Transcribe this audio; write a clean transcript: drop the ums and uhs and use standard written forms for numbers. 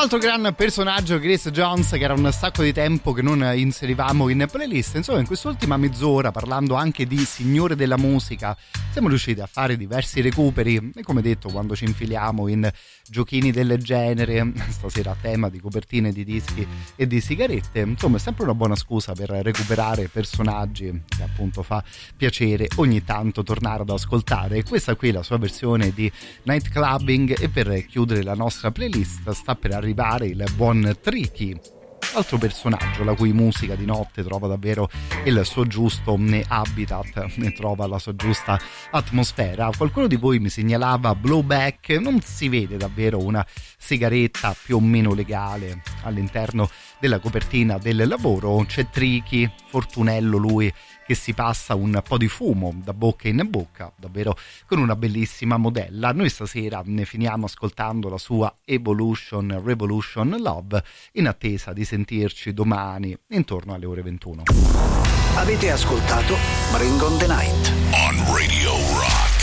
Altro gran personaggio, Grace Jones, che era un sacco di tempo che non inserivamo in playlist. Insomma, in quest'ultima mezz'ora, parlando anche di signore della musica, siamo riusciti a fare diversi recuperi e, come detto, quando ci infiliamo in giochini del genere, stasera a tema di copertine di dischi e di sigarette, insomma è sempre una buona scusa per recuperare personaggi che appunto fa piacere ogni tanto tornare ad ascoltare. E questa qui è la sua versione di Night Clubbing, e per chiudere la nostra playlist sta per arrivare il buon Tricky, altro personaggio la cui musica di notte trova davvero il suo giusto habitat, ne trova la sua giusta atmosfera. Qualcuno di voi mi segnalava Blowback, non si vede davvero una sigaretta più o meno legale all'interno della copertina del lavoro. C'è Tricky, fortunello lui, che si passa un po' di fumo da bocca in bocca, davvero con una bellissima modella. Noi stasera ne finiamo ascoltando la sua Evolution Revolution Love, in attesa di sentirci domani intorno alle ore 21. Avete ascoltato Bring on the Night on Radio Rock.